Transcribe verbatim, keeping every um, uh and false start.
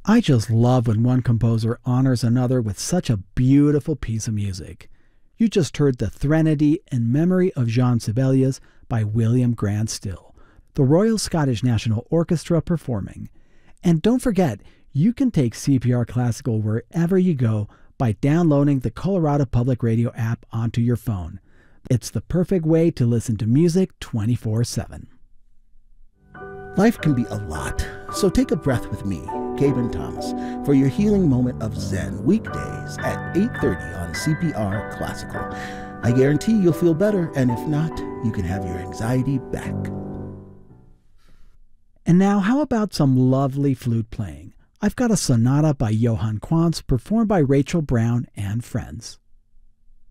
I just love when one composer honors another with such a beautiful piece of music. You just heard the Threnody in Memory of Jean Sibelius by William Grant Still, the Royal Scottish National Orchestra performing. And don't forget, you can take C P R Classical wherever you go by downloading the Colorado Public Radio app onto your phone. It's the perfect way to listen to music twenty-four seven. Life can be a lot, so take a breath with me, Gaben Thomas, for your healing moment of Zen weekdays at eight thirty on C P R Classical. I guarantee you'll feel better, and if not, you can have your anxiety back. And now, how about some lovely flute playing? I've got a sonata by Johann Quantz performed by Rachel Brown and friends.